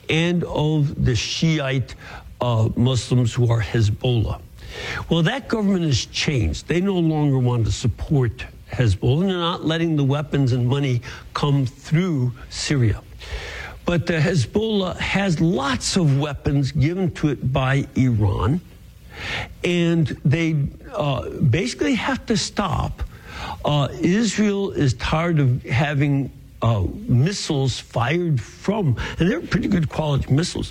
and of the Shiite Muslims who are Hezbollah. Well, that government has changed. They no longer want to support Hezbollah, and they're not letting the weapons and money come through Syria. But the Hezbollah has lots of weapons given to it by Iran, and they basically have to stop. Israel is tired of having missiles fired from, and they're pretty good quality missiles,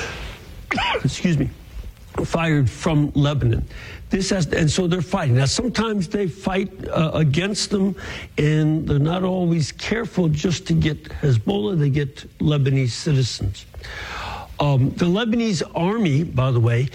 excuse me, fired from Lebanon. And so they're fighting. Now, sometimes they fight against them, and they're not always careful just to get Hezbollah. They get Lebanese citizens. The Lebanese army, by the way,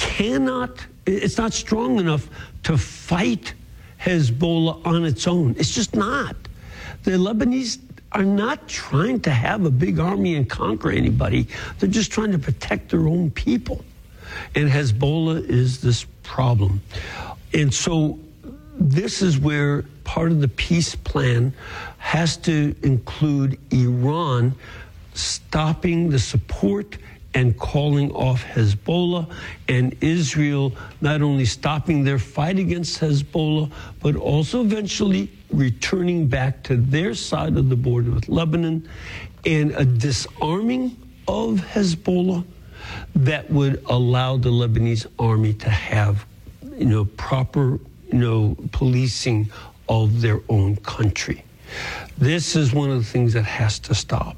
it's not strong enough to fight Hezbollah on its own. It's just not. The Lebanese are not trying to have a big army and conquer anybody. They're just trying to protect their own people. And Hezbollah is this problem. And so this is where part of the peace plan has to include Iran stopping the support and calling off Hezbollah, and Israel not only stopping their fight against Hezbollah, but also eventually returning back to their side of the border with Lebanon, and a disarming of Hezbollah that would allow the Lebanese army to have, proper, policing of their own country. This is one of the things that has to stop.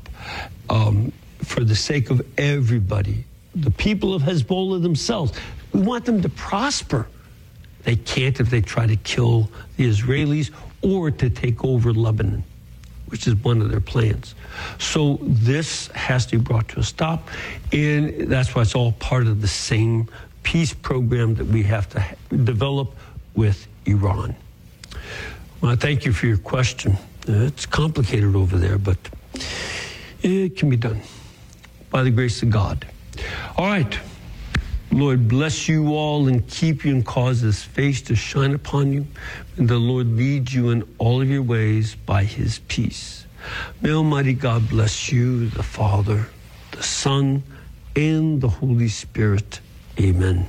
For the sake of everybody, the people of Hezbollah themselves, we want them to prosper. They can't if they try to kill the Israelis or to take over Lebanon, which is one of their plans. So this has to be brought to a stop, and that's why it's all part of the same peace program that we have to develop with Iran. Well, thank you for your question. It's complicated over there, but it can be done by the grace of God. All right. Lord, bless you all and keep you and cause his face to shine upon you. And the Lord lead you in all of your ways by his peace. May Almighty God bless you, the Father, the Son, and the Holy Spirit. Amen.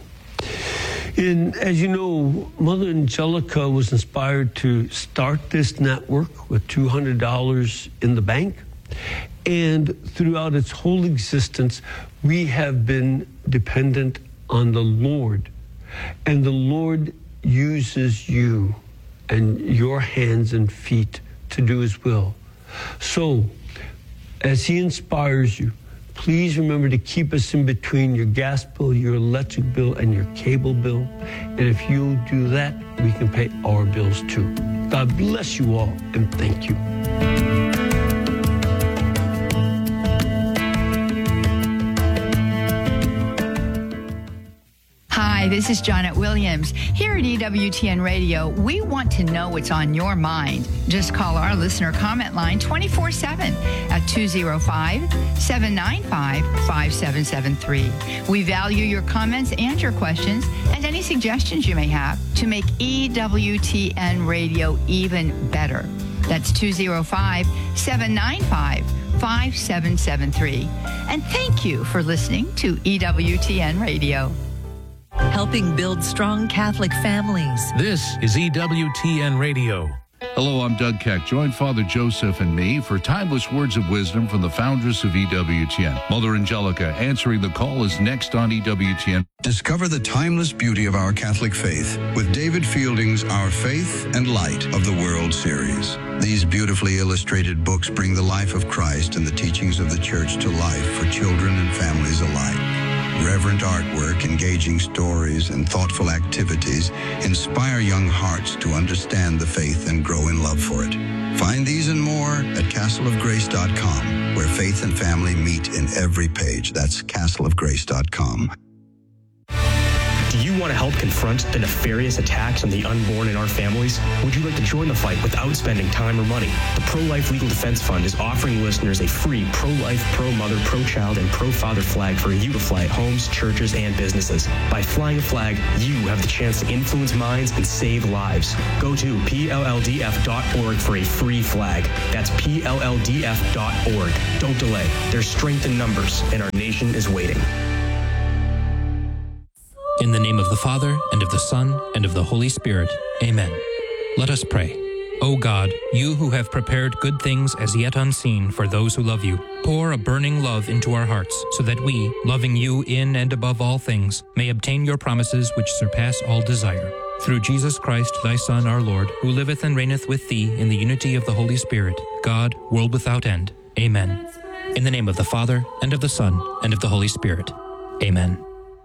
And as you know, Mother Angelica was inspired to start this network with $200 in the bank. And throughout its whole existence, we have been dependent on the Lord. And the Lord uses you and your hands and feet to do his will. So, as he inspires you, please remember to keep us in between your gas bill, your electric bill, and your cable bill. And if you'll do that, we can pay our bills too. God bless you all, and thank you. Hi, this is Janet Williams. Here at EWTN Radio, we want to know what's on your mind. Just call our listener comment line 24/7 at 205-795-5773. We value your comments and your questions and any suggestions you may have to make EWTN Radio even better. That's 205-795-5773. And thank you for listening to EWTN Radio. Helping build strong Catholic families. This is EWTN Radio. Hello, I'm Doug Keck. Join Father Joseph and me for timeless words of wisdom from the foundress of EWTN. Mother Angelica answering the call is next on EWTN. Discover the timeless beauty of our Catholic faith with David Fielding's Our Faith and Light of the World series. These beautifully illustrated books bring the life of Christ and the teachings of the Church to life for children and families alike. Reverent artwork, engaging stories, and thoughtful activities inspire young hearts to understand the faith and grow in love for it. Find these and more at castleofgrace.com, where faith and family meet in every page. That's castleofgrace.com. Do you want to help confront the nefarious attacks on the unborn in our families? Would you like to join the fight without spending time or money? The Pro-Life Legal Defense Fund is offering listeners a free pro-life, pro-mother, pro-child, and pro-father flag for you to fly at homes, churches, and businesses. By flying a flag, you have the chance to influence minds and save lives. Go to PLLDF.org for a free flag. That's PLLDF.org. Don't delay. There's strength in numbers, and our nation is waiting. In the name of the Father, and of the Son, and of the Holy Spirit. Amen. Let us pray. O God, you who have prepared good things as yet unseen for those who love you, pour a burning love into our hearts, so that we, loving you in and above all things, may obtain your promises which surpass all desire. Through Jesus Christ, thy Son, our Lord, who liveth and reigneth with thee in the unity of the Holy Spirit, God, world without end. Amen. In the name of the Father, and of the Son, and of the Holy Spirit. Amen.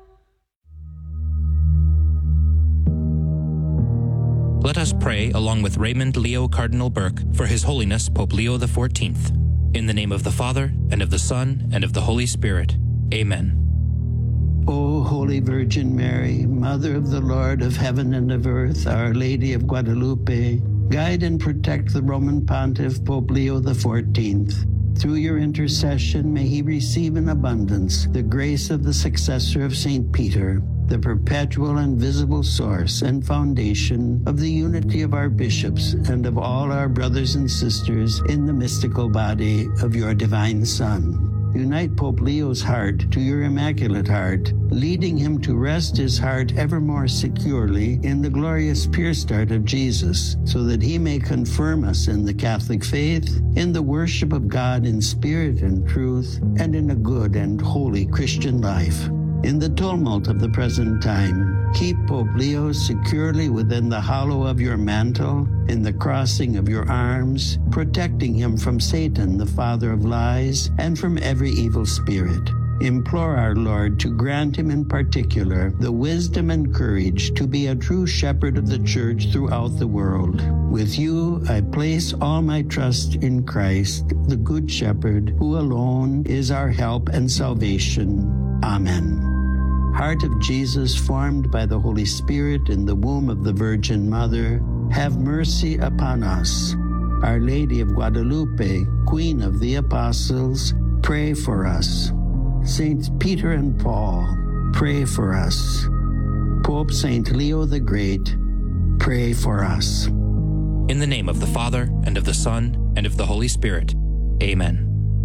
Let us pray along with Raymond Leo Cardinal Burke for His Holiness Pope Leo XIV. In the name of the Father, and of the Son, and of the Holy Spirit. Amen. O Holy Virgin Mary, Mother of the Lord of heaven and of earth, Our Lady of Guadalupe, guide and protect the Roman Pontiff Pope Leo XIV. Through your intercession, may he receive in abundance the grace of the successor of St. Peter, the perpetual and visible source and foundation of the unity of our bishops and of all our brothers and sisters in the mystical body of your divine Son. Unite Pope Leo's heart to your Immaculate Heart, leading him to rest his heart ever more securely in the glorious pure start of Jesus, so that he may confirm us in the Catholic faith, in the worship of God in spirit and truth, and in a good and holy Christian life. In the tumult of the present time, keep Pope Leo securely within the hollow of your mantle, in the crossing of your arms, protecting him from Satan, the father of lies, and from every evil spirit. Implore our Lord to grant him in particular the wisdom and courage to be a true shepherd of the Church throughout the world. With you, I place all my trust in Christ, the Good Shepherd, who alone is our help and salvation. Amen. Heart of Jesus, formed by the Holy Spirit in the womb of the Virgin Mother, have mercy upon us. Our Lady of Guadalupe, Queen of the Apostles, pray for us. Saints Peter and Paul, pray for us. Pope St. Leo the Great, pray for us. In the name of the Father, and of the Son, and of the Holy Spirit. Amen.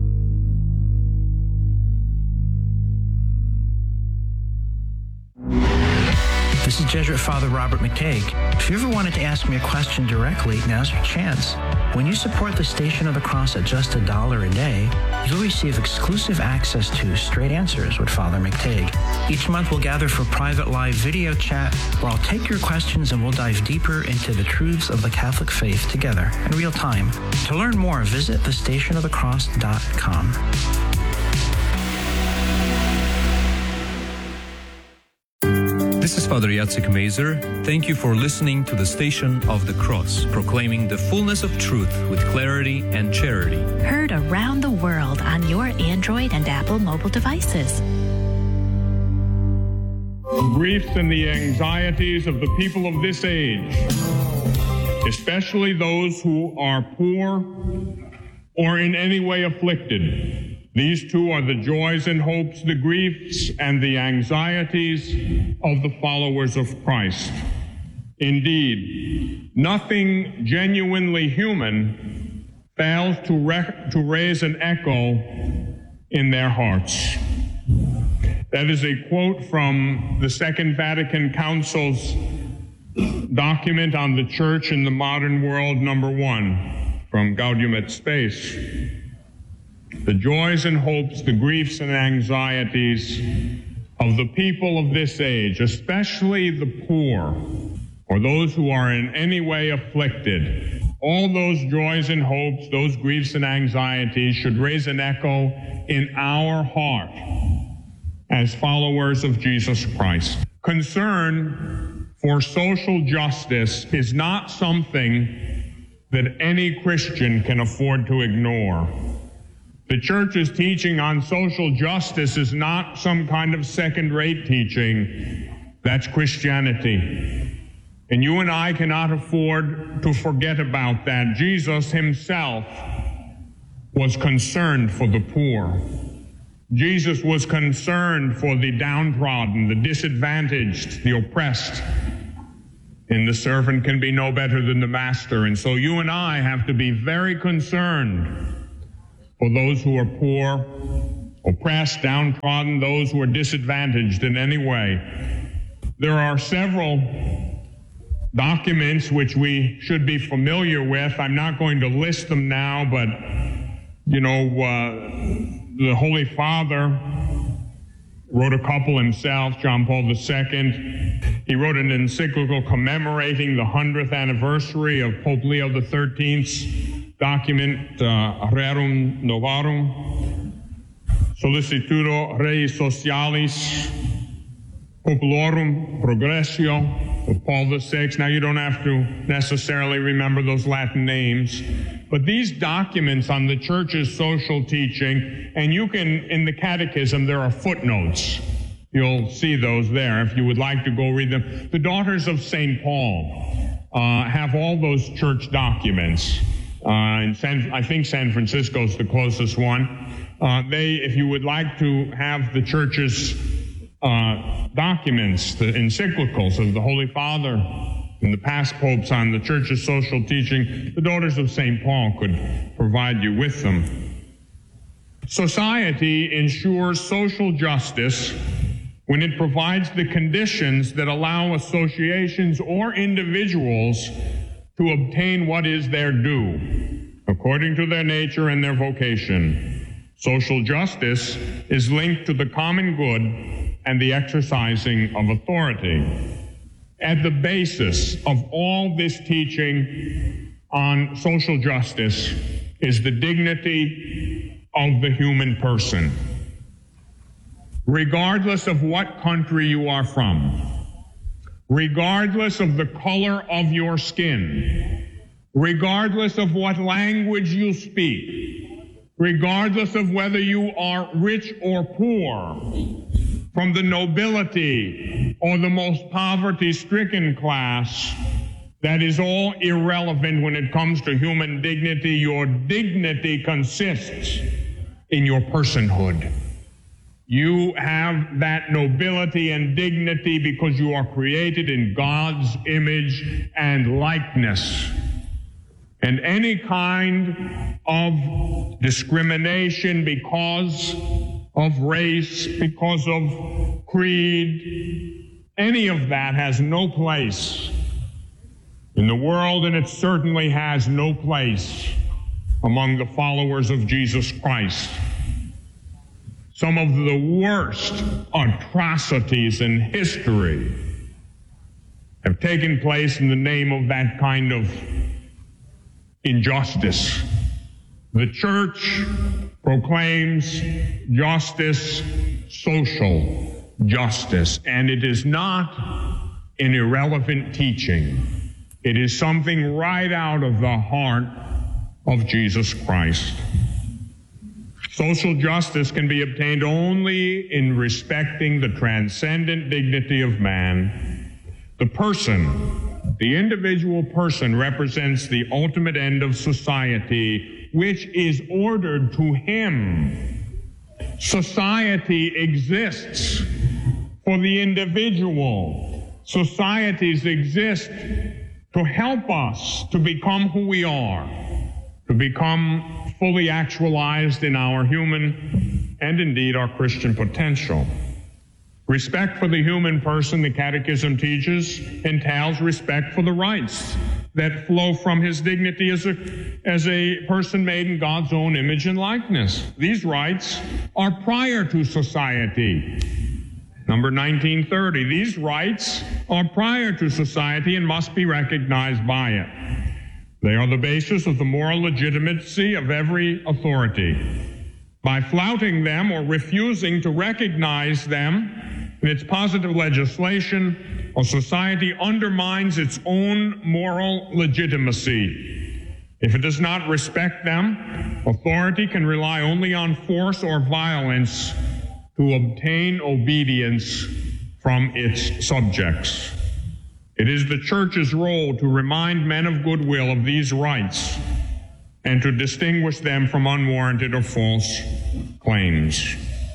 This is Jesuit Father Robert McTague. If you ever wanted to ask me a question directly, now's your chance. When you support the Station of the Cross at just $1 a day, you'll receive exclusive access to Straight Answers with Father McTague. Each month we'll gather for private live video chat where I'll take your questions and we'll dive deeper into the truths of the Catholic faith together in real time. To learn more, visit thestationofthecross.com. This is Father Jacek Mazer. Thank you for listening to the Station of the Cross, proclaiming the fullness of truth with clarity and charity. Heard around the world on your Android and Apple mobile devices. The griefs and the anxieties of the people of this age, especially those who are poor or in any way afflicted. These two are the joys and hopes, the griefs and the anxieties of the followers of Christ. Indeed, nothing genuinely human fails to raise an echo in their hearts. That is a quote from the Second Vatican Council's document on the Church in the Modern World, #1, from Gaudium et Spes. The joys and hopes, the griefs and anxieties of the people of this age, especially the poor or those who are in any way afflicted. All those joys and hopes, those griefs and anxieties should raise an echo in our heart as followers of Jesus Christ. Concern for social justice is not something that any Christian can afford to ignore. The Church's teaching on social justice is not some kind of second-rate teaching. That's Christianity. And you and I cannot afford to forget about that. Jesus himself was concerned for the poor. Jesus was concerned for the downtrodden, the disadvantaged, the oppressed. And the servant can be no better than the master. And so you and I have to be very concerned for those who are poor, oppressed, downtrodden, those who are disadvantaged in any way. There are several documents which we should be familiar with. I'm not going to list them now, but, the Holy Father wrote a couple himself, John Paul II. He wrote an encyclical commemorating the 100th anniversary of Pope Leo XIII's document, Rerum Novarum, Sollicitudo Rei Socialis, Populorum Progressio, of Paul VI. Now, you don't have to necessarily remember those Latin names, but these documents on the Church's social teaching, and you can, in the Catechism, there are footnotes. You'll see those there if you would like to go read them. The Daughters of St. Paul have all those church documents. I think San Francisco's the closest one. If you would like to have the Church's documents, the encyclicals of the Holy Father and the past popes on the Church's social teaching, the Daughters of St. Paul could provide you with them. Society ensures social justice when it provides the conditions that allow associations or individuals to obtain what is their due, according to their nature and their vocation. Social justice is linked to the common good and the exercising of authority. At the basis of all this teaching on social justice is the dignity of the human person. Regardless of what country you are from, regardless of the color of your skin, regardless of what language you speak, regardless of whether you are rich or poor, from the nobility or the most poverty-stricken class, that is all irrelevant when it comes to human dignity. Your dignity consists in your personhood. You have that nobility and dignity because you are created in God's image and likeness. And any kind of discrimination because of race, because of creed, any of that has no place in the world, and it certainly has no place among the followers of Jesus Christ. Some of the worst atrocities in history have taken place in the name of that kind of injustice. The Church proclaims justice, social justice, and it is not an irrelevant teaching. It is something right out of the heart of Jesus Christ. Social justice can be obtained only in respecting the transcendent dignity of man. The person, the individual person, represents the ultimate end of society, which is ordered to him. Society exists for the individual. Societies exist to help us to become who we are, to become fully actualized in our human and indeed our Christian potential. Respect for the human person, the Catechism teaches, entails respect for the rights that flow from his dignity as a person made in God's own image and likeness. These rights are prior to society. Number 1930, these rights are prior to society and must be recognized by it. They are the basis of the moral legitimacy of every authority. By flouting them or refusing to recognize them in its positive legislation, a society undermines its own moral legitimacy. If it does not respect them, authority can rely only on force or violence to obtain obedience from its subjects. It is the church's role to remind men of goodwill of these rights and to distinguish them from unwarranted or false claims.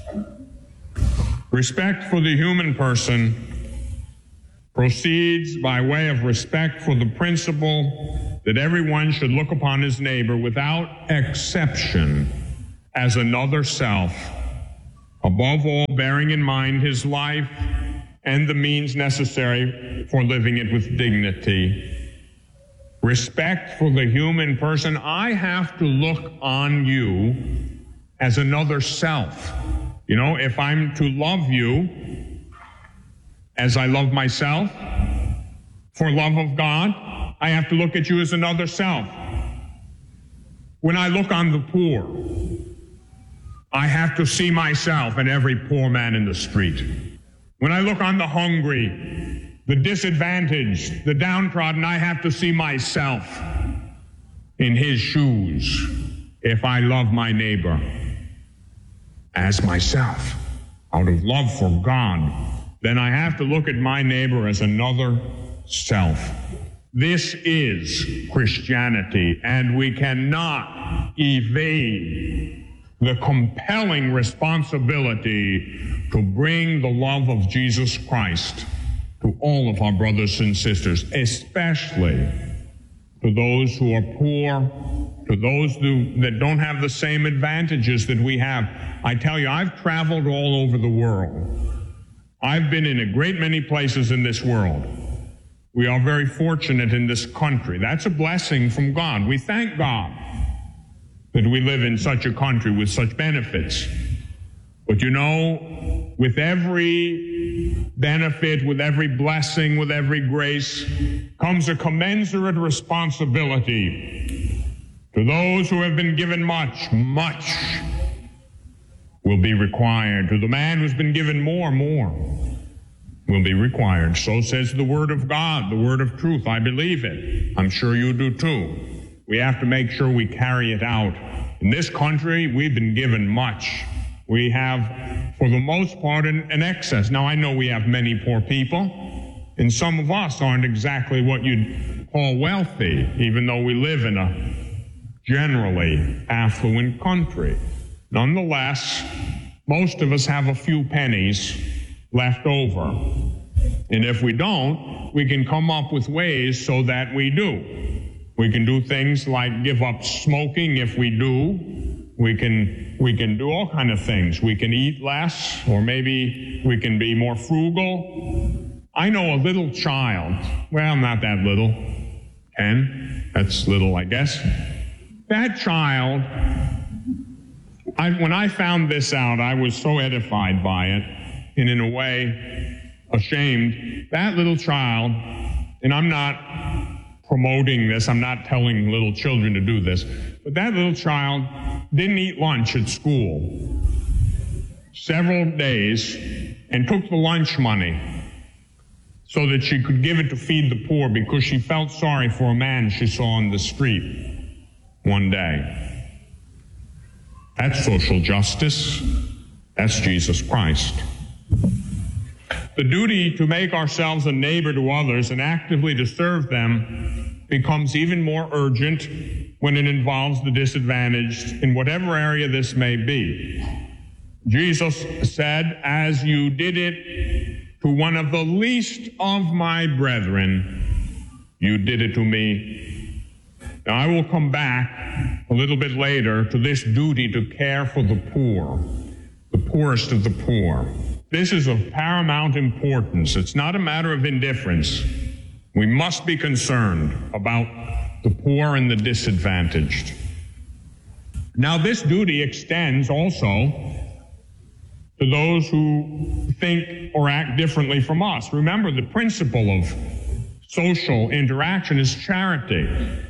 Respect for the human person proceeds by way of respect for the principle that everyone should look upon his neighbor without exception as another self, above all bearing in mind his life and the means necessary for living it with dignity. Respect for the human person. I have to look on you as another self. You know, if I'm to love you as I love myself, for love of God, I have to look at you as another self. When I look on the poor, I have to see myself and every poor man in the street. When I look on the hungry, the disadvantaged, the downtrodden, I have to see myself in his shoes. If I love my neighbor as myself, out of love for God, then I have to look at my neighbor as another self. This is Christianity, and we cannot evade the compelling responsibility to bring the love of Jesus Christ to all of our brothers and sisters, especially to those who are poor, to those that don't have the same advantages that we have. I tell you, I've traveled all over the world. I've been in a great many places in this world. We are very fortunate in this country. That's a blessing from God. We thank God that we live in such a country with such benefits. But you know, with every benefit, with every blessing, with every grace, comes a commensurate responsibility. To those who have been given much, much will be required. To the man who's been given more, more will be required. So says the Word of God, the Word of truth. I believe it. I'm sure you do too. We have to make sure we carry it out. In this country, we've been given much. We have, for the most part, an excess. Now, I know we have many poor people, and some of us aren't exactly what you'd call wealthy, even though we live in a generally affluent country. Nonetheless, most of us have a few pennies left over. And if we don't, we can come up with ways so that we do. We can do things like give up smoking if we do. We can do all kind of things. We can eat less, or maybe we can be more frugal. I know a little child, well, not that little, 10, that's little, I guess. That child, when I found this out, I was so edified by it, and in a way, ashamed. That little child, and I'm not promoting this, I'm not telling little children to do this, but that little child didn't eat lunch at school several days and took the lunch money so that she could give it to feed the poor because she felt sorry for a man she saw on the street one day. That's social justice. That's Jesus Christ. The duty to make ourselves a neighbor to others and actively to serve them becomes even more urgent when it involves the disadvantaged in whatever area this may be. Jesus said, "As you did it to one of the least of my brethren, you did it to me." Now, I will come back a little bit later to this duty to care for the poor, the poorest of the poor. This is of paramount importance. It's not a matter of indifference. We must be concerned about the poor and the disadvantaged. Now, this duty extends also to those who think or act differently from us. Remember, the principle of social interaction is charity.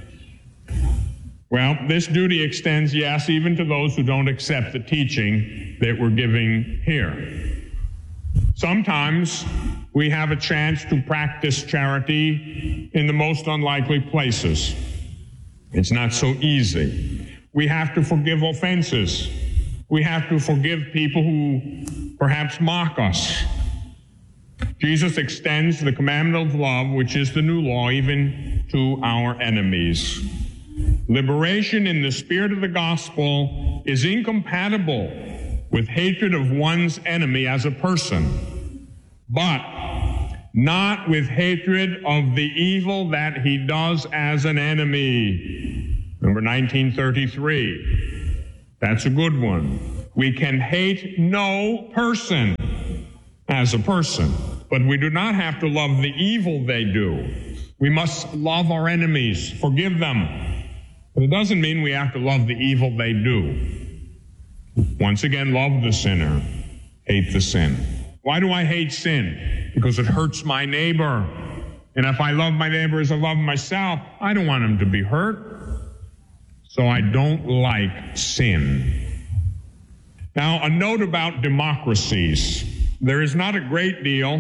Well, this duty extends, yes, even to those who don't accept the teaching that we're giving here. Sometimes we have a chance to practice charity in the most unlikely places. It's not so easy. We have to forgive offenses. We have to forgive people who perhaps mock us. Jesus extends the commandment of love, which is the new law, even to our enemies. Liberation in the spirit of the gospel is incompatible with hatred of one's enemy as a person, but not with hatred of the evil that he does as an enemy. Number 1933. That's a good one. We can hate no person as a person, but we do not have to love the evil they do. We must love our enemies, forgive them. But it doesn't mean we have to love the evil they do. Once again, love the sinner, hate the sin. Why do I hate sin? Because it hurts my neighbor. And if I love my neighbor as I love myself, I don't want him to be hurt. So I don't like sin. Now, a note about democracies. There is not a great deal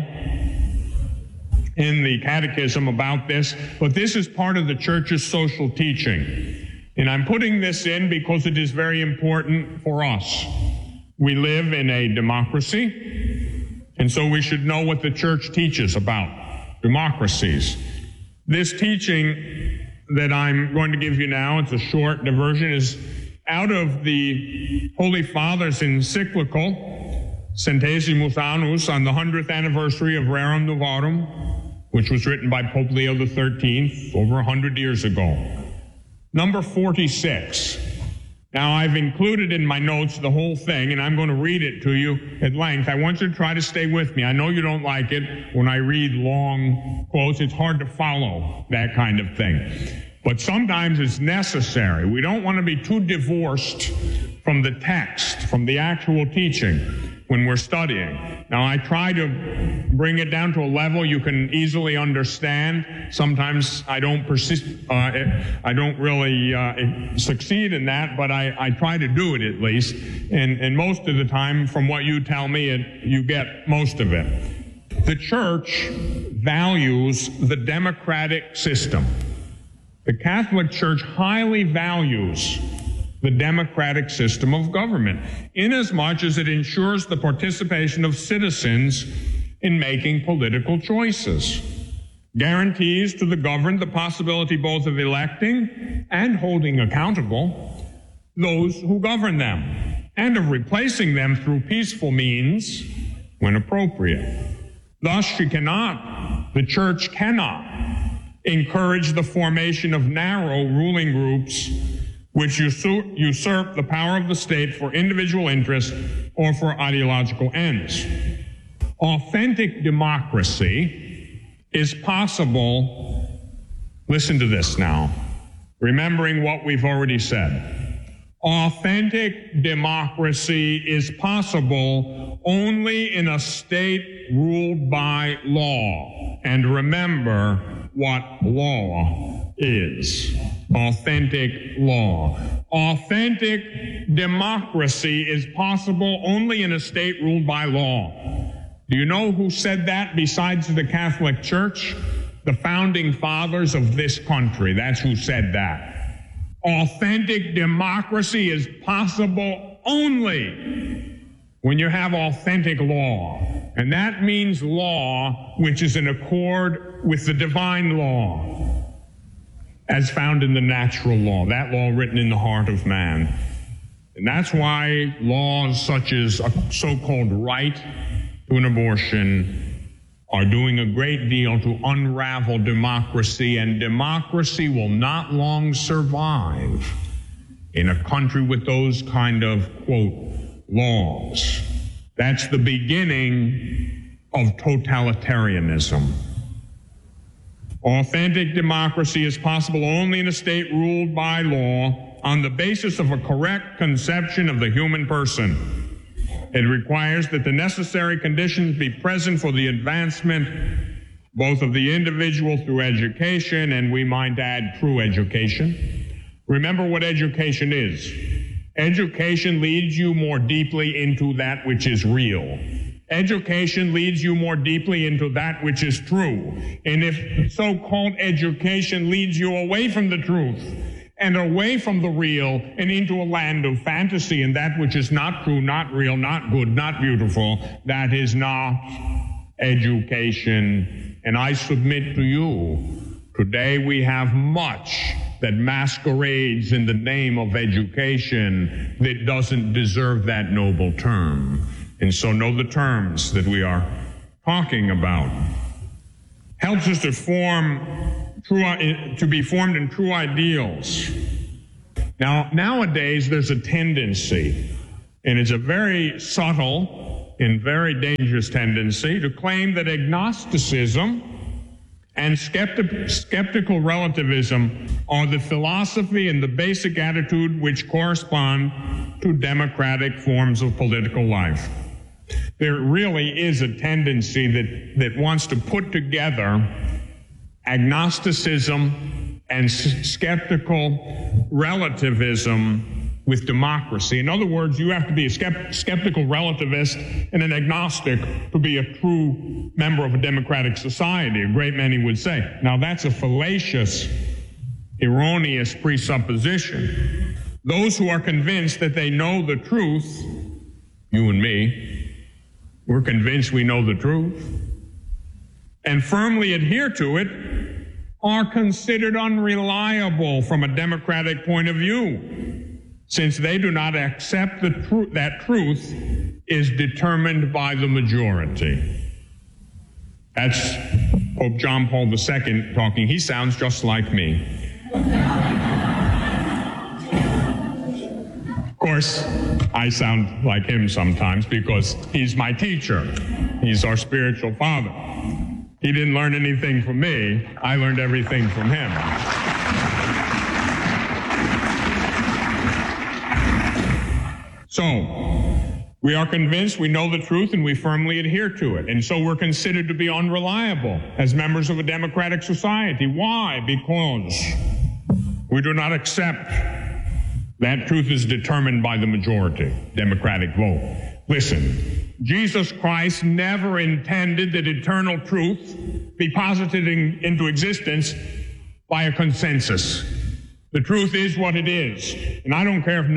in the Catechism about this, but this is part of the Church's social teaching. And I'm putting this in because it is very important for us. We live in a democracy, and so we should know what the Church teaches about democracies. This teaching that I'm going to give you now, it's a short diversion, is out of the Holy Father's encyclical, Centesimus Annus, on the 100th anniversary of Rerum Novarum, which was written by Pope Leo XIII over 100 years ago. Number 46. Now, I've included in my notes the whole thing, and I'm going to read it to you at length. I want you to try to stay with me. I know you don't like it when I read long quotes. It's hard to follow that kind of thing. But sometimes it's necessary. We don't want to be too divorced from the text, from the actual teaching when we're studying. Now, I try to bring it down to a level you can easily understand. Sometimes I don't really succeed in that, but I try to do it at least. And most of the time, from what you tell me, you get most of it. The Church values the democratic system. The Catholic Church highly values the democratic system of government, inasmuch as it ensures the participation of citizens in making political choices, guarantees to the governed the possibility both of electing and holding accountable those who govern them, and of replacing them through peaceful means when appropriate. Thus, the Church cannot encourage the formation of narrow ruling groups which usurp the power of the state for individual interest or for ideological ends. Authentic democracy is possible, listen to this now, remembering what we've already said. Authentic democracy is possible only in a state ruled by law. And remember what law is. Authentic law. Authentic democracy is possible only in a state ruled by law. Do you know who said that besides the Catholic Church? The founding fathers of this country. That's who said that. Authentic democracy is possible only when you have authentic law. And that means law which is in accord with the divine law, as found in the natural law, that law written in the heart of man. And that's why laws such as a so-called right to an abortion are doing a great deal to unravel democracy, and democracy will not long survive in a country with those kind of, quote, laws. That's the beginning of totalitarianism. Authentic democracy is possible only in a state ruled by law on the basis of a correct conception of the human person. It requires that the necessary conditions be present for the advancement both of the individual through education, and we might add true education. Remember what education is. Education leads you more deeply into that which is real. Education leads you more deeply into that which is true. And if so-called education leads you away from the truth and away from the real and into a land of fantasy and that which is not true, not real, not good, not beautiful, that is not education. And I submit to you, today we have much that masquerades in the name of education that doesn't deserve that noble term. And so know the terms that we are talking about. Helps us to be formed in true ideals. Now, nowadays there's a tendency, and it's a very subtle and very dangerous tendency, to claim that agnosticism and skeptical relativism are the philosophy and the basic attitude which correspond to democratic forms of political life. There really is a tendency that wants to put together agnosticism and skeptical relativism with democracy. In other words, you have to be a skeptical relativist and an agnostic to be a true member of a democratic society, a great many would say. Now, that's a fallacious, erroneous presupposition. Those who are convinced that they know the truth, you and me, we're convinced we know the truth, and firmly adhere to it, are considered unreliable from a democratic point of view, since they do not accept that truth is determined by the majority. That's Pope John Paul II talking. He sounds just like me. Of course, I sound like him sometimes because he's my teacher. He's our spiritual father. He didn't learn anything from me. I learned everything from him. So, we are convinced we know the truth and we firmly adhere to it. And so we're considered to be unreliable as members of a democratic society. Why? Because we do not accept that truth is determined by the majority, democratic vote. Listen, Jesus Christ never intended that eternal truth be posited into existence by a consensus. The truth is what it is. And I don't care if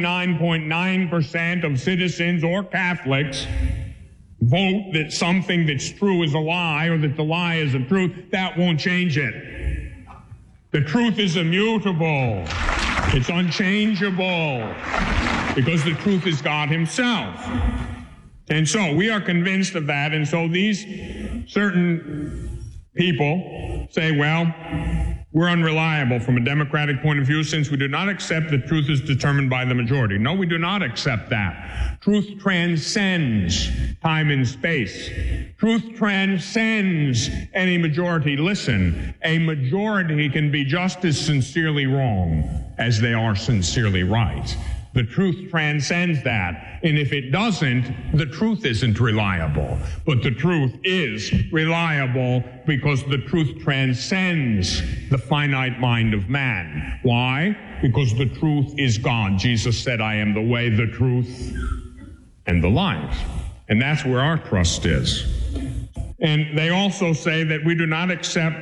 99.9% of citizens or Catholics vote that something that's true is a lie or that the lie is a truth. That won't change it. The truth is immutable. It's unchangeable because the truth is God himself. And so we are convinced of that. And so these certain people say, well, we're unreliable from a democratic point of view since we do not accept that truth is determined by the majority. No, we do not accept that. Truth transcends time and space. Truth transcends any majority. Listen, a majority can be just as sincerely wrong as they are sincerely right. The truth transcends that. And if it doesn't, the truth isn't reliable. But the truth is reliable because the truth transcends the finite mind of man. Why? Because the truth is God. Jesus said, I am the way, the truth, and the life. And that's where our trust is. And they also say that we do not accept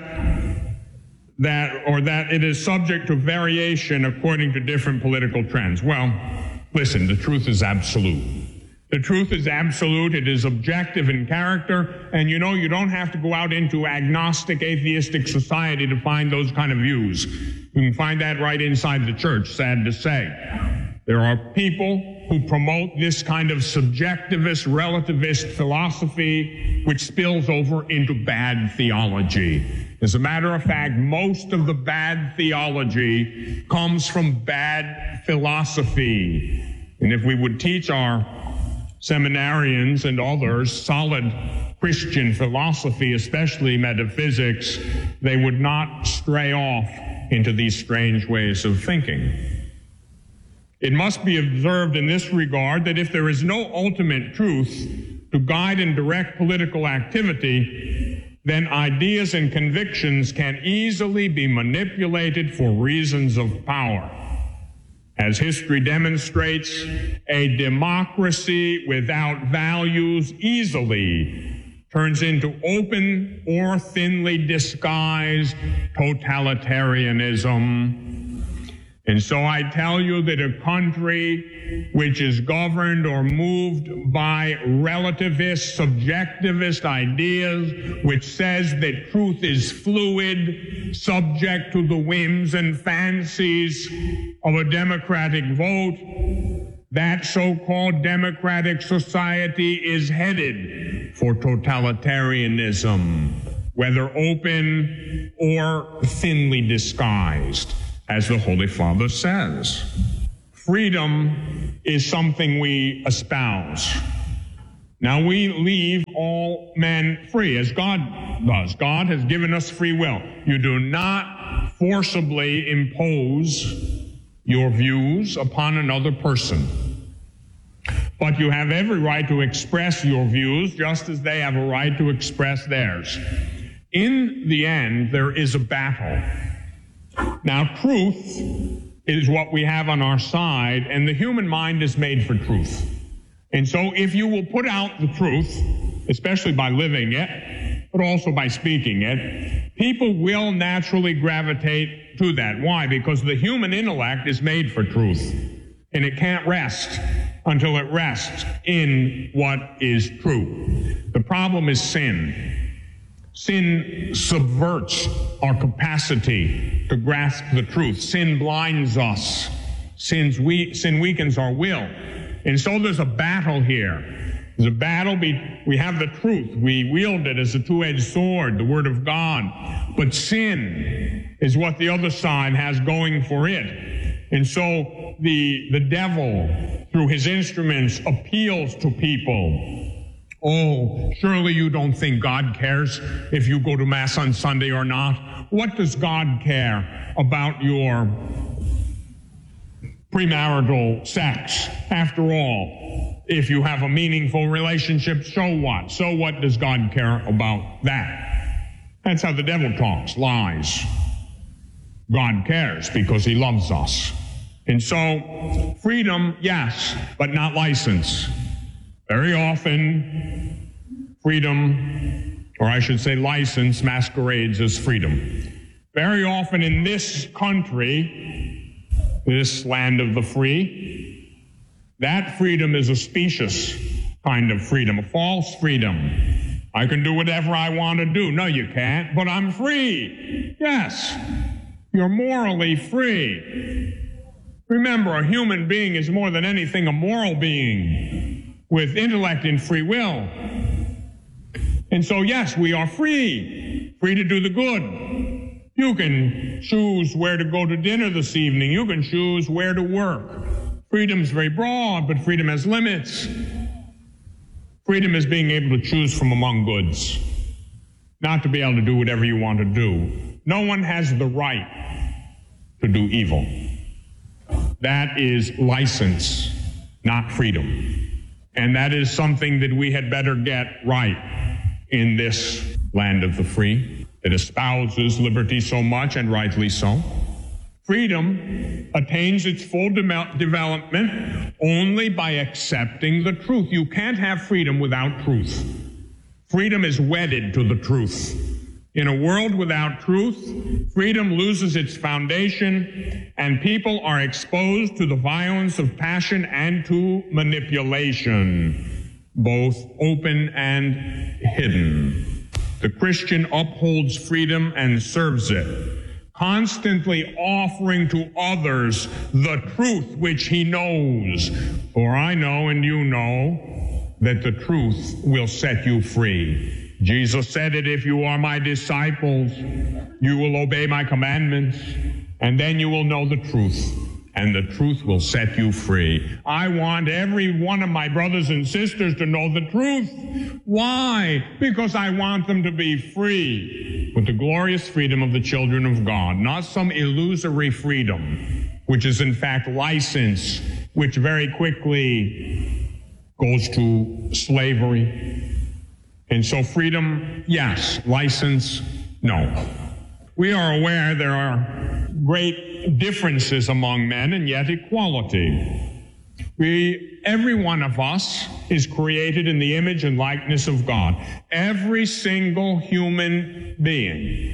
that, or that it is subject to variation according to different political trends. Well, listen, the truth is absolute. The truth is absolute. It is objective in character. And you know, you don't have to go out into agnostic, atheistic society to find those kind of views. You can find that right inside the church, sad to say. There are people who promote this kind of subjectivist, relativist philosophy, which spills over into bad theology. As a matter of fact, most of the bad theology comes from bad philosophy. And if we would teach our seminarians and others solid Christian philosophy, especially metaphysics, they would not stray off into these strange ways of thinking. It must be observed in this regard that if there is no ultimate truth to guide and direct political activity, then ideas and convictions can easily be manipulated for reasons of power. As history demonstrates, a democracy without values easily turns into open or thinly disguised totalitarianism. And so I tell you that a country which is governed or moved by relativist, subjectivist ideas, which says that truth is fluid, subject to the whims and fancies of a democratic vote, that so-called democratic society is headed for totalitarianism, whether open or thinly disguised, as the Holy Father says. Freedom is something we espouse. Now we leave all men free, as God does. God has given us free will. You do not forcibly impose your views upon another person. But you have every right to express your views just as they have a right to express theirs. In the end, there is a battle. Now, truth is what we have on our side, and the human mind is made for truth. And so if you will put out the truth, especially by living it, but also by speaking it, people will naturally gravitate to that. Why? Because the human intellect is made for truth, and it can't rest until it rests in what is true. The problem is sin. Sin subverts our capacity to grasp the truth. Sin blinds us. Sin weakens our will. And so there's a battle here. There's a battle. We have the truth. We wield it as a two-edged sword, the Word of God. But sin is what the other side has going for it. And so the devil, through his instruments, appeals to people. Oh, surely you don't think God cares if you go to Mass on Sunday or not. What does God care about your premarital sex? After all, if you have a meaningful relationship, so what? So what does God care about that? That's how the devil talks, lies. God cares because he loves us. And so, freedom, yes, but not license. Very often, freedom, or I should say license, masquerades as freedom. Very often in this country, this land of the free, that freedom is a specious kind of freedom, a false freedom. I can do whatever I want to do. No, you can't, but I'm free. Yes, you're morally free. Remember, a human being is more than anything a moral being, with intellect and free will. And so, yes, we are free to do the good. You can choose where to go to dinner this evening. You can choose where to work. Freedom is very broad, but freedom has limits. Freedom is being able to choose from among goods, not to be able to do whatever you want to do. No one has the right to do evil. That is license, not freedom. And that is something that we had better get right in this land of the free that espouses liberty so much, and rightly so. Freedom attains its full development only by accepting the truth. You can't have freedom without truth. Freedom is wedded to the truth. In a world without truth, freedom loses its foundation, and people are exposed to the violence of passion and to manipulation, both open and hidden. The Christian upholds freedom and serves it, constantly offering to others the truth which he knows. For I know and you know that the truth will set you free. Jesus said it, if you are my disciples, you will obey my commandments, and then you will know the truth, and the truth will set you free. I want every one of my brothers and sisters to know the truth. Why? Because I want them to be free with the glorious freedom of the children of God, not some illusory freedom, which is in fact license, which very quickly goes to slavery. And so freedom, yes. License, no. We are aware there are great differences among men and yet equality. Every one of us is created in the image and likeness of God. Every single human being.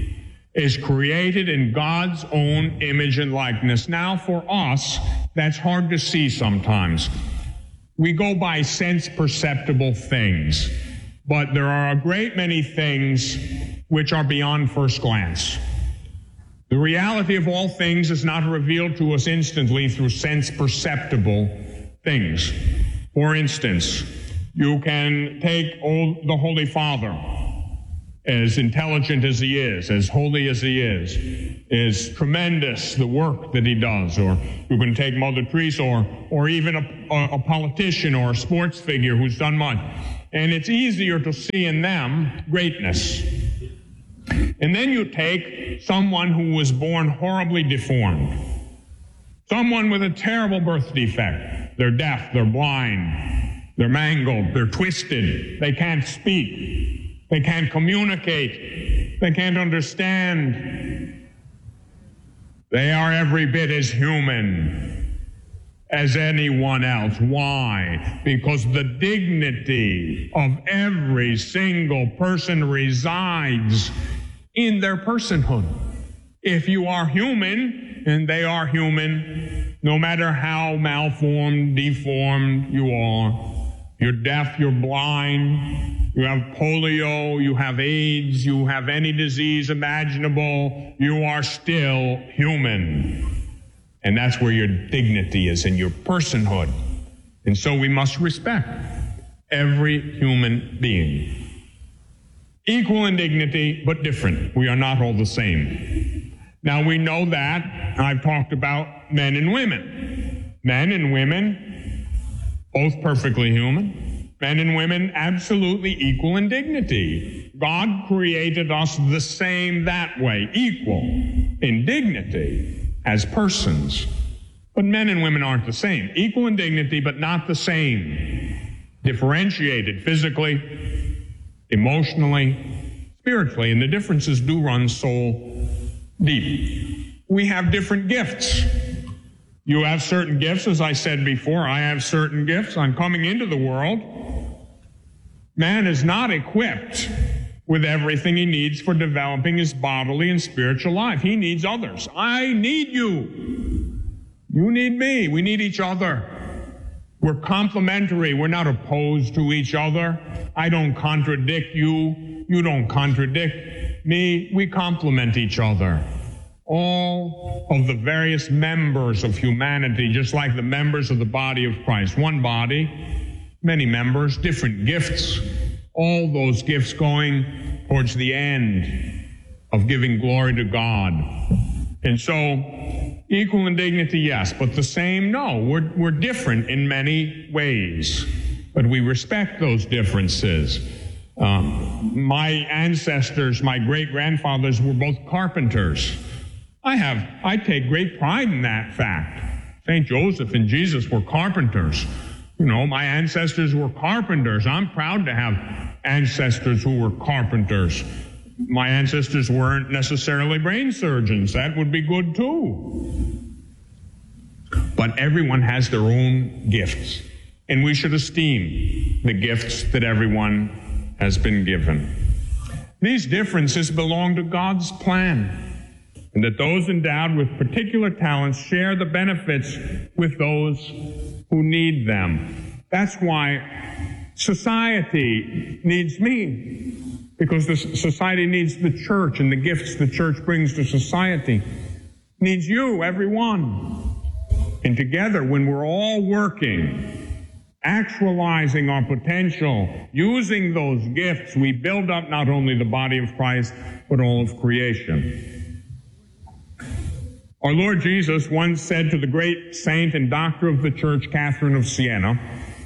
is created in God's own image and likeness. Now, for us, that's hard to see sometimes. We go by sense-perceptible things, but there are a great many things which are beyond first glance. The reality of all things is not revealed to us instantly through sense-perceptible things. For instance, you can take the Holy Father, as intelligent as he is, as holy as he is tremendous the work that he does. Or you can take Mother Teresa or even a politician or a sports figure who's done much. And it's easier to see in them greatness. And then you take someone who was born horribly deformed, someone with a terrible birth defect. They're deaf, they're blind, they're mangled, they're twisted, they can't speak. They can't communicate. They can't understand. They are every bit as human as anyone else. Why? Because the dignity of every single person resides in their personhood. If you are human, and they are human, no matter how malformed, deformed you are, you're deaf, you're blind, you have polio, you have AIDS, you have any disease imaginable, you are still human. And that's where your dignity is, in your personhood. And so we must respect every human being. Equal in dignity, but different. We are not all the same. Now we know that. I've talked about men and women. Men and women, both perfectly human. Men and women absolutely equal in dignity. God created us the same that way, equal in dignity as persons. But men and women aren't the same. Equal in dignity, but not the same. Differentiated physically, emotionally, spiritually, and the differences do run so deep. We have different gifts. You have certain gifts, as I said before. I have certain gifts. I'm coming into the world. Man is not equipped with everything he needs for developing his bodily and spiritual life. He needs others. I need you. You need me. We need each other. We're complementary. We're not opposed to each other. I don't contradict you. You don't contradict me. We complement each other. All of the various members of humanity, just like the members of the body of Christ. One body, many members, different gifts. All those gifts going towards the end of giving glory to God. And so, equal in dignity, yes, but the same, no. We're different in many ways, but we respect those differences. My ancestors, my great-grandfathers were both carpenters. I take great pride in that fact. St. Joseph and Jesus were carpenters. You know, my ancestors were carpenters. I'm proud to have ancestors who were carpenters. My ancestors weren't necessarily brain surgeons. That would be good too. But everyone has their own gifts, and we should esteem the gifts that everyone has been given. These differences belong to God's plan, and that those endowed with particular talents share the benefits with those who need them. That's why society needs me, because the society needs the church, and the gifts the church brings to society needs you, everyone. And together, when we're all working, actualizing our potential, using those gifts, we build up not only the body of Christ, but all of creation. Our Lord Jesus once said to the great saint and doctor of the church, Catherine of Siena,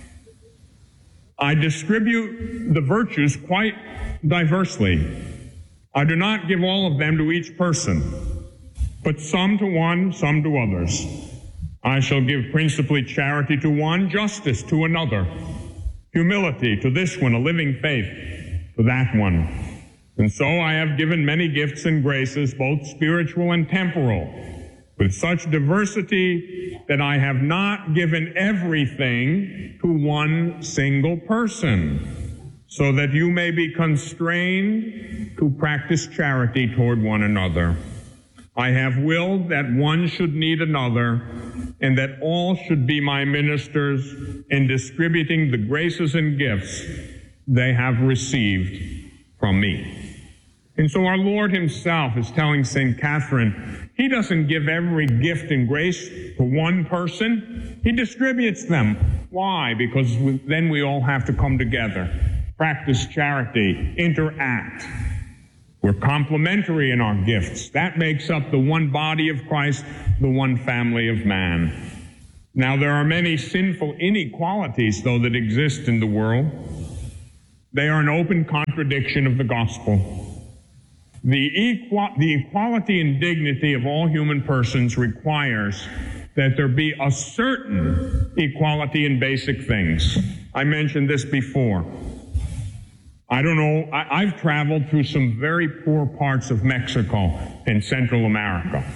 I distribute the virtues quite diversely. I do not give all of them to each person, but some to one, some to others. I shall give principally charity to one, justice to another, humility to this one, a living faith to that one. And so I have given many gifts and graces, both spiritual and temporal, with such diversity that I have not given everything to one single person. so that you may be constrained to practice charity toward one another. I have willed that one should need another, and that all should be my ministers in distributing the graces and gifts they have received from me. And so our Lord himself is telling St. Catherine, he doesn't give every gift and grace to one person. He distributes them. Why? Because then we all have to come together, practice charity, interact. We're complementary in our gifts. That makes up the one body of Christ, the one family of man. Now, there are many sinful inequalities, though, that exist in the world. They are an open contradiction of the gospel. The equality and dignity of all human persons requires that there be a certain equality in basic things. I mentioned this before. I don't know, I've traveled through some very poor parts of Mexico and Central America.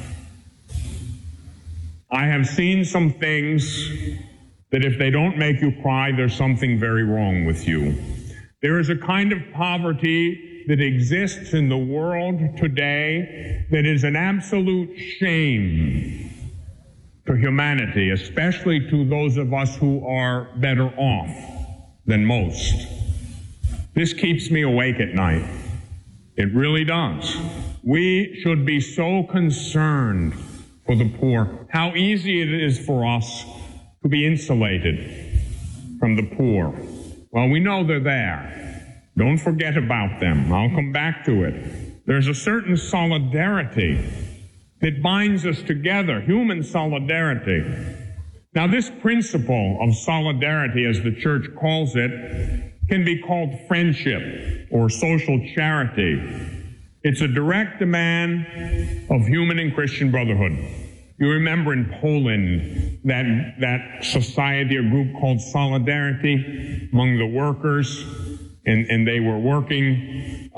I have seen some things that if they don't make you cry, there's something very wrong with you. There is a kind of poverty that exists in the world today that is an absolute shame to humanity, especially to those of us who are better off than most. This keeps me awake at night. It really does. We should be so concerned for the poor. How easy it is for us to be insulated from the poor. Well, we know they're there. Don't forget about them. I'll come back to it. There's a certain solidarity that binds us together, human solidarity. Now, this principle of solidarity, as the Church calls it, can be called friendship or social charity. It's a direct demand of human and Christian brotherhood. You remember in Poland that society or group called Solidarity among the workers, and they were working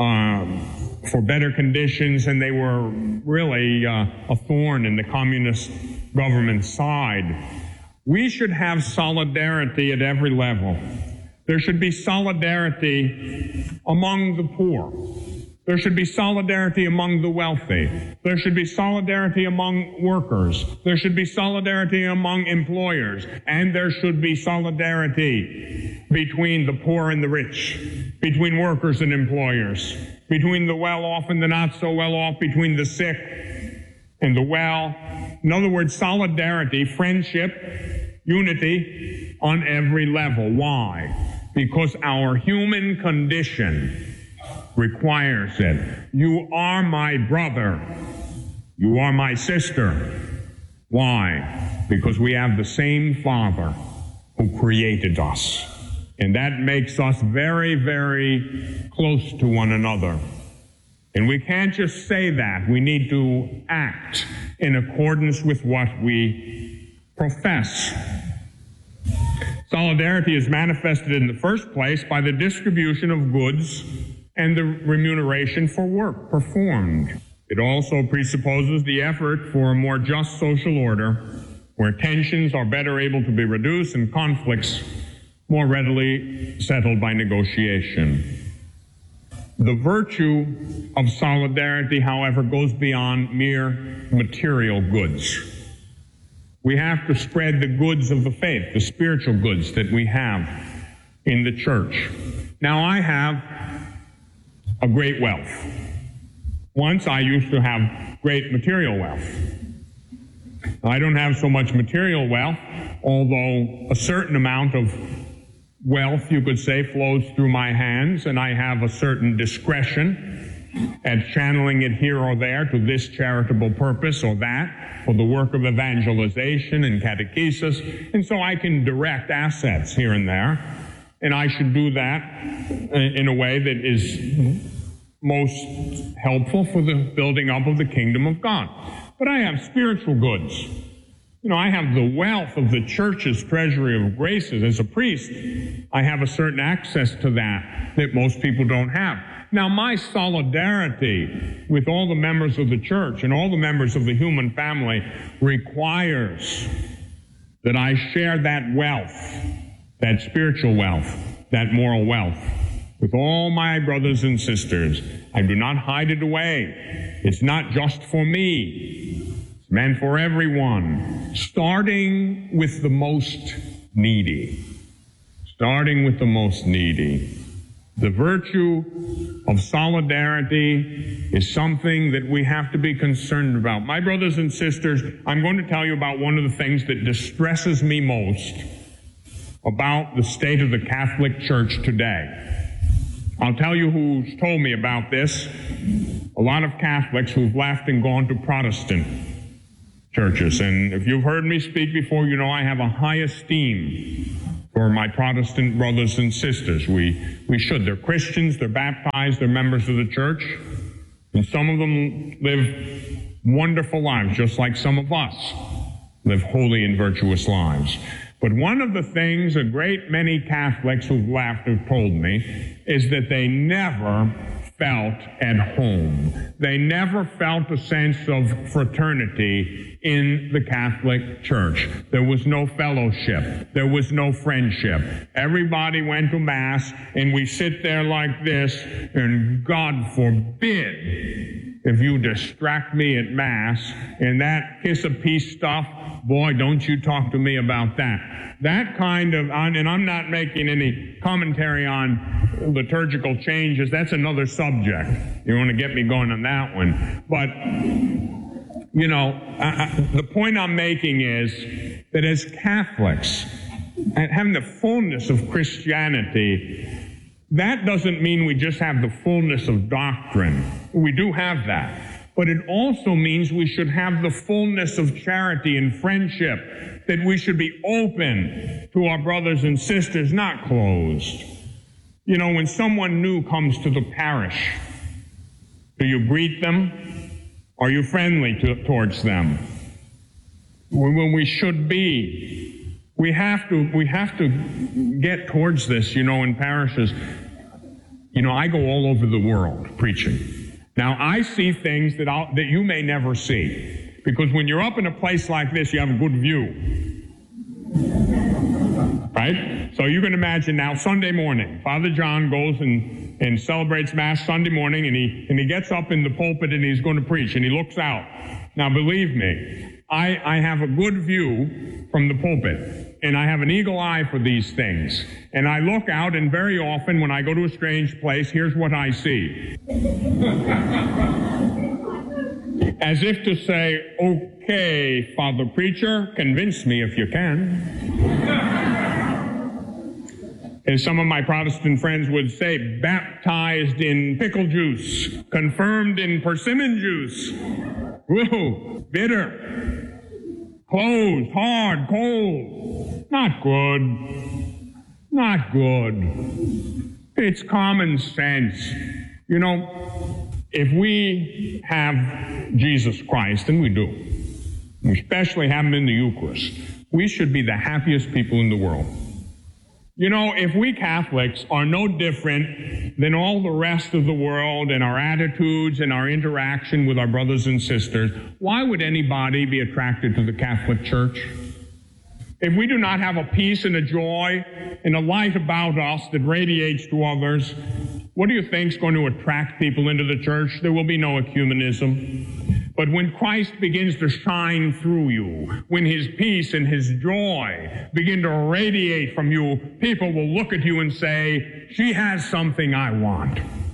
for better conditions, and they were really a thorn in the communist government side. We should have solidarity at every level. There should be solidarity among the poor. There should be solidarity among the wealthy. There should be solidarity among workers. There should be solidarity among employers. And there should be solidarity between the poor and the rich, between workers and employers, between the well-off and the not-so-well-off, between the sick and the well. In other words, solidarity, friendship, unity on every level. Why? Because our human condition requires it. You are my brother. You are my sister. Why? Because we have the same Father who created us. And that makes us very, very close to one another. And we can't just say that. We need to act in accordance with what we profess. Solidarity is manifested in the first place by the distribution of goods and the remuneration for work performed. It also presupposes the effort for a more just social order where tensions are better able to be reduced and conflicts more readily settled by negotiation. The virtue of solidarity, however, goes beyond mere material goods. We have to spread the goods of the faith, the spiritual goods that we have in the church. Now, I have a great wealth. Once I used to have great material wealth. I don't have so much material wealth, although a certain amount of wealth, you could say, flows through my hands, and I have a certain discretion at channeling it here or there to this charitable purpose or that, for the work of evangelization and catechesis, and so I can direct assets here and there, and I should do that in a way that is most helpful for the building up of the kingdom of God. But I have spiritual goods. You know, I have the wealth of the church's treasury of graces. As a priest, I have a certain access to that most people don't have. Now, my solidarity with all the members of the church and all the members of the human family requires that I share that wealth, that spiritual wealth, that moral wealth with all my brothers and sisters. I do not hide it away. It's not just for me. It's meant for everyone, starting with the most needy. Starting with the most needy. The virtue of solidarity is something that we have to be concerned about. My brothers and sisters, I'm going to tell you about one of the things that distresses me most about the state of the Catholic Church today. I'll tell you who's told me about this. A lot of Catholics who've left and gone to Protestant churches. And if you've heard me speak before, you know I have a high esteem for my Protestant brothers and sisters. We should. They're Christians, they're baptized, they're members of the church, and some of them live wonderful lives, just like some of us live holy and virtuous lives. But one of the things a great many Catholics who've left have told me is that they never felt at home. They never felt a sense of fraternity in the Catholic Church. There was no fellowship. There was no friendship. Everybody went to Mass, and we sit there like this, and God forbid if you distract me at Mass, and that kiss of peace stuff, boy, don't you talk to me about that. That kind of, and I'm not making any commentary on liturgical changes. That's another subject. You want to get me going on that one. But, you know, the point I'm making is that as Catholics, and having the fullness of Christianity, that doesn't mean we just have the fullness of doctrine. We do have that. But it also means we should have the fullness of charity and friendship, that we should be open to our brothers and sisters, not closed. You know, when someone new comes to the parish, do you greet them? Are you friendly towards them? When we should be. We have to get towards this, you know, in parishes. You know, I go all over the world preaching. Now, I see things that you may never see, because when you're up in a place like this, you have a good view, right? So you can imagine now, Sunday morning, Father John goes and celebrates Mass Sunday morning, and he gets up in the pulpit and he's going to preach, and he looks out. Now, believe me, I have a good view from the pulpit, and I have an eagle eye for these things. And I look out, and very often when I go to a strange place, here's what I see. As if to say, okay, Father Preacher, convince me if you can. As some of my Protestant friends would say, baptized in pickle juice, confirmed in persimmon juice. Whoa, bitter, closed, hard, cold. Not good. Not good. It's common sense. You know, if we have Jesus Christ, and we do, we especially have him in the Eucharist, we should be the happiest people in the world. You know, if we Catholics are no different than all the rest of the world in our attitudes and our interaction with our brothers and sisters, why would anybody be attracted to the Catholic Church? If we do not have a peace and a joy and a light about us that radiates to others, what do you think is going to attract people into the church? There will be no ecumenism. But when Christ begins to shine through you, when his peace and his joy begin to radiate from you, people will look at you and say, she has something I want.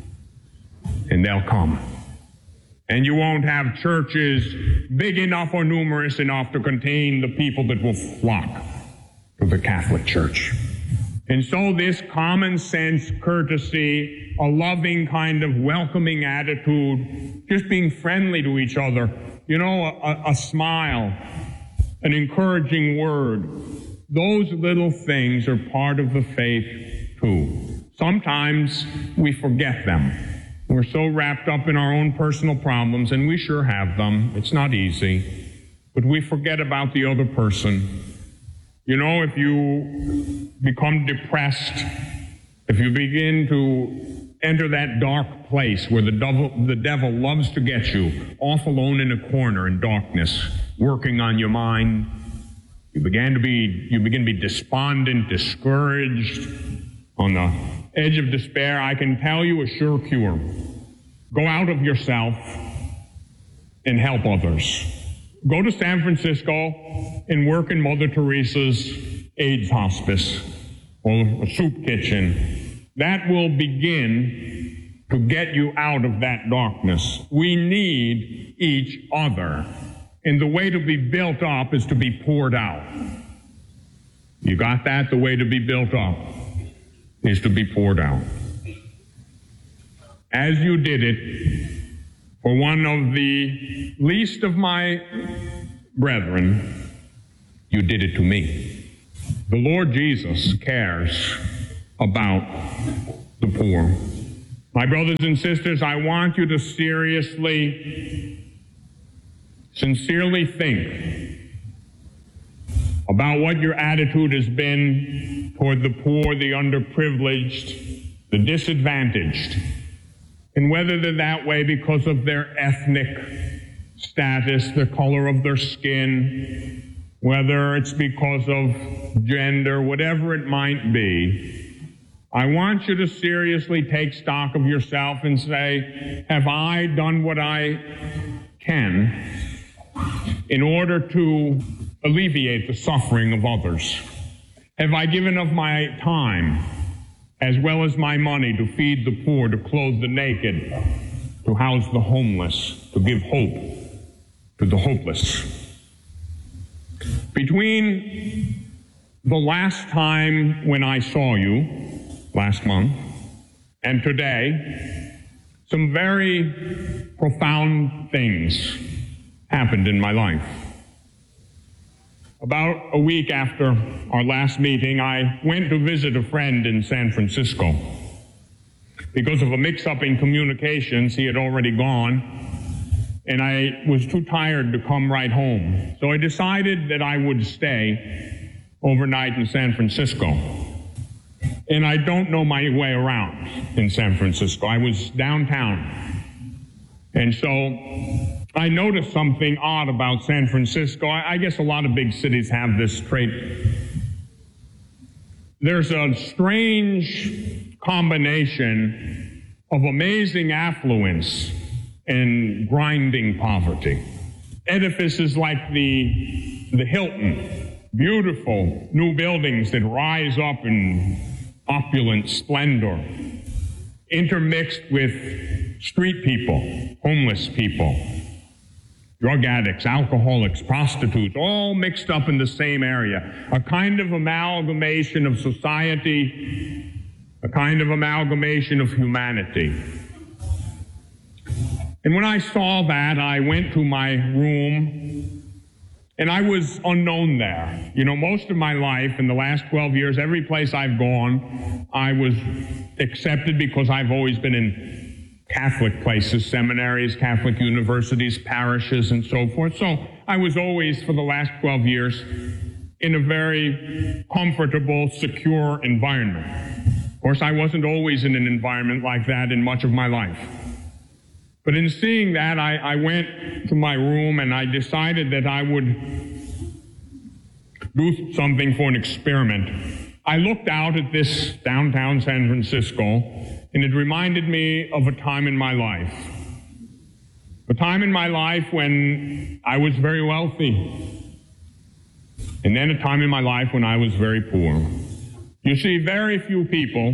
And they'll come. And you won't have churches big enough or numerous enough to contain the people that will flock to the Catholic Church. And so this common sense courtesy, a loving kind of welcoming attitude, just being friendly to each other, you know, a smile, an encouraging word, those little things are part of the faith too. Sometimes we forget them. We're so wrapped up in our own personal problems, and we sure have them. It's not easy. But we forget about the other person. You know, if you become depressed, if you begin to enter that dark place where the devil loves to get you, off alone in a corner in darkness, working on your mind, you begin to be despondent, discouraged, on the edge of despair, I can tell you a sure cure. Go out of yourself and help others. Go to San Francisco and work in Mother Teresa's AIDS hospice or a soup kitchen. That will begin to get you out of that darkness. We need each other. And the way to be built up is to be poured out. You got that? The way to be built up is to be poured out. As you did it for one of the least of my brethren, you did it to me. The Lord Jesus cares about the poor. My brothers and sisters, I want you to sincerely think about what your attitude has been toward the poor, the underprivileged, the disadvantaged, and whether they're that way because of their ethnic status, the color of their skin, whether it's because of gender, whatever it might be. I want you to seriously take stock of yourself and say, have I done what I can in order to alleviate the suffering of others? Have I given of my time as well as my money to feed the poor, to clothe the naked, to house the homeless, to give hope to the hopeless? Between the last time when I saw you, last month, and today, some very profound things happened in my life. About a week after our last meeting, I went to visit a friend in San Francisco. Because of a mix-up in communications, he had already gone, and I was too tired to come right home. So I decided that I would stay overnight in San Francisco. And I don't know my way around in San Francisco. I was downtown. And so I noticed something odd about San Francisco. I guess a lot of big cities have this trait. There's a strange combination of amazing affluence and grinding poverty. Edifices like the Hilton, beautiful new buildings that rise up in opulent splendor, intermixed with street people, homeless people, drug addicts, alcoholics, prostitutes, all mixed up in the same area. A kind of amalgamation of society, a kind of amalgamation of humanity. And when I saw that, I went to my room, and I was unknown there. You know, most of my life, in the last 12 years, every place I've gone, I was accepted because I've always been in Catholic places, seminaries, Catholic universities, parishes, and so forth. So I was always, for the last 12 years, in a very comfortable, secure environment. Of course, I wasn't always in an environment like that in much of my life. But in seeing that, I went to my room and I decided that I would do something for an experiment. I looked out at this downtown San Francisco, and it reminded me of a time in my life. A time in my life when I was very wealthy, and then a time in my life when I was very poor. You see, very few people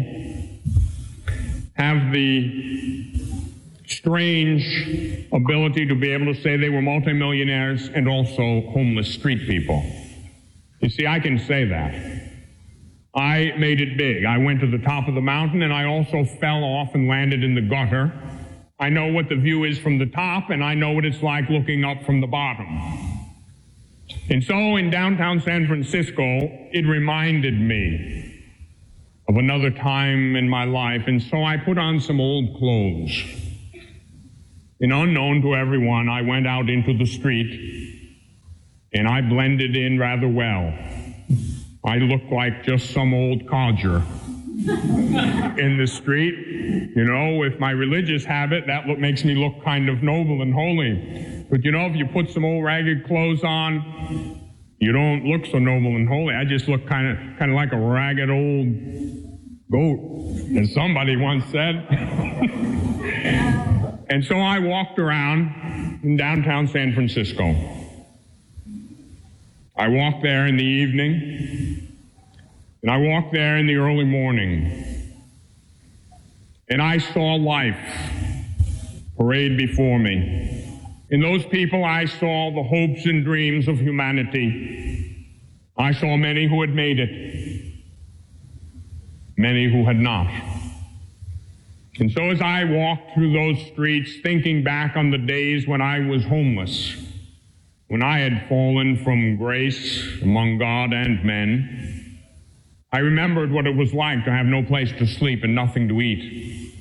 have the strange ability to be able to say they were multimillionaires and also homeless street people. You see, I can say that. I made it big. I went to the top of the mountain, and I also fell off and landed in the gutter. I know what the view is from the top, and I know what it's like looking up from the bottom. And so in downtown San Francisco, it reminded me of another time in my life, and so I put on some old clothes. And unknown to everyone, I went out into the street, and I blended in rather well. I looked like just some old codger in the street. You know, with my religious habit, that makes me look kind of noble and holy. But you know, if you put some old ragged clothes on, you don't look so noble and holy. I just look kind of like a ragged old goat, as somebody once said. And so I walked around in downtown San Francisco. I walked there in the evening, and I walked there in the early morning, and I saw life parade before me. In those people, I saw the hopes and dreams of humanity. I saw many who had made it, many who had not. And so as I walked through those streets, thinking back on the days when I was homeless, when I had fallen from grace among God and men, I remembered what it was like to have no place to sleep and nothing to eat.